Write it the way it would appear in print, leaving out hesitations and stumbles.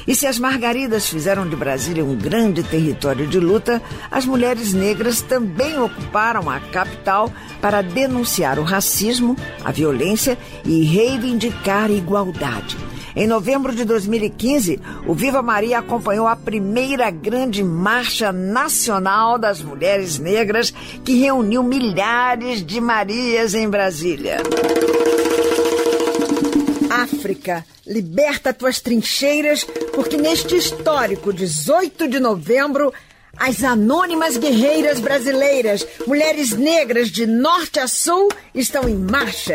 E se as Margaridas fizeram de Brasília um grande território de luta, as mulheres negras também ocuparam a capital para denunciar o racismo, a violência e reivindicar a igualdade. Em novembro de 2015, o Viva Maria acompanhou a primeira grande marcha nacional das mulheres negras que reuniu milhares de Marias em Brasília. África, liberta tuas trincheiras, porque neste histórico 18 de novembro, as anônimas guerreiras brasileiras, mulheres negras de norte a sul, estão em marcha.